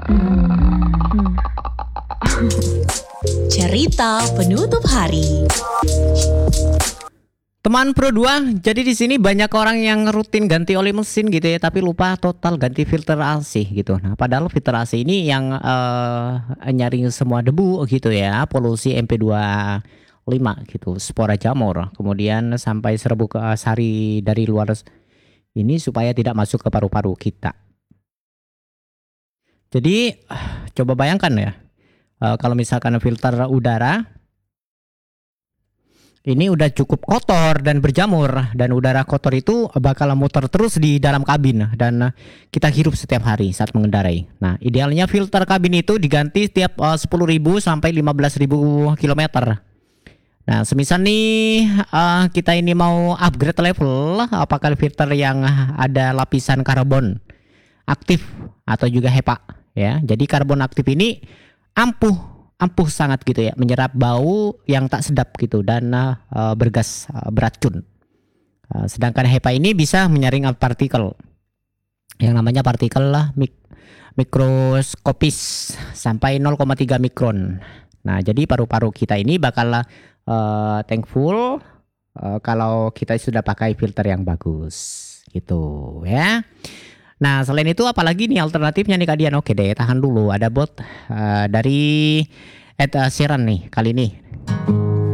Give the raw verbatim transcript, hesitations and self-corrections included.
Cerita penutup hari. Teman Pro dua, jadi di sini banyak orang yang rutin ganti oli mesin gitu ya, tapi lupa total ganti filter A C gitu. Nah, padahal filter A C ini yang uh, nyaring semua debu gitu ya, polusi M P dua lima gitu, spora jamur, kemudian sampai serbuk uh, sari dari luar ini supaya tidak masuk ke paru-paru kita. Jadi uh, coba bayangkan ya, uh, kalau misalkan filter udara ini udah cukup kotor dan berjamur, dan udara kotor itu bakal muter terus di dalam kabin dan kita hirup setiap hari saat mengendarai. Nah, idealnya filter kabin itu diganti setiap uh, sepuluh ribu sampai lima belas ribu kilometer. Nah, semisal nih uh, kita ini mau upgrade level, apakah filter yang ada lapisan karbon aktif atau juga HEPA ya. Jadi karbon aktif ini ampuh ampuh sangat gitu ya, menyerap bau yang tak sedap gitu dan uh, bergas uh, beracun. Uh, sedangkan HEPA ini bisa menyaring partikel yang namanya partikel lah mik mikroskopis sampai nol koma tiga mikron. Nah, jadi paru-paru kita ini bakal uh, thankful uh, kalau kita sudah pakai filter yang bagus gitu ya. Nah, selain itu apalagi nih alternatifnya nih kalian? Oke deh, tahan dulu. Ada bot uh, dari Ed Sheeran nih kali ini.